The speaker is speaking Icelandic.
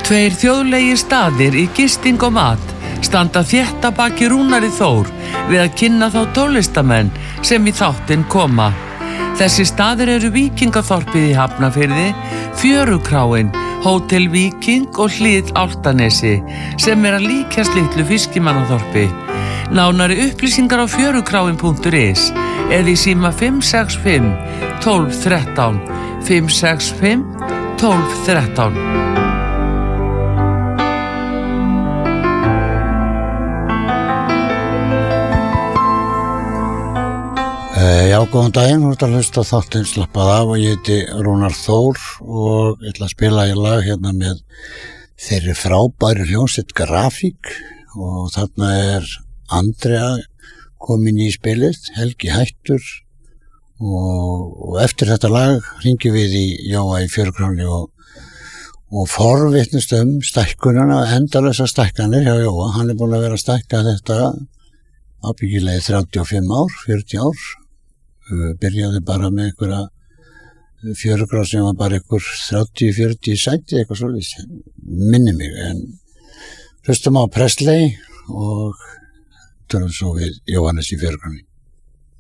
Tveir þjóðlegir staðir í gisting og mat standa þétt að baki Rúnari Þór við að kynna þá tólistamenn sem í þáttinn koma. Þessi staðir eru Víkingaþorpið í Hafnarfirði, Fjörukráin, Hótel Víking og Hlið Álftanesi sem að líkjast litlu fiskimannaþorpi. Nánari upplýsingar á fjörukráin.is eða í síma 565 12 13 565 12 13. Já, góðan daginn, þú ert að hlusta á þáttinn Slappað af og ég heiti Rúnar Þór og ég ætla að spila í lag hérna með þeirri frábæri hljómsveit Grafík og þarna Andrea komin í spilið, Helgi hættur og eftir þetta lag hringjum við í Jóa í Fjörukráni og forvitnumst stækkunina, endalausa stækkanir hjá Jóa. Hann búinn að vera að stækka þetta ábyggilega í 35 ár, 40 ár. Byrjaði bara með einhverja Fjörugrá sem var bara einhver 30-40 sæti, eitthvað svolítið, minni mig, en hlustum á Presley og tölum svo við Jóhannes í Fjörukráni.